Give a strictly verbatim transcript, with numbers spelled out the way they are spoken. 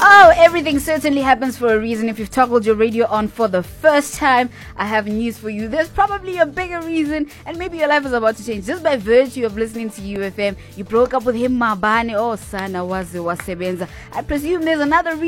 Oh, everything certainly happens for a reason. If you've toggled your radio on for the first time, I have news for you. There's probably a bigger reason, and maybe your life is about to change just by virtue of listening to U F M. You broke up with him, Mabane. Oh, sana waze wasebenza. I presume there's another reason.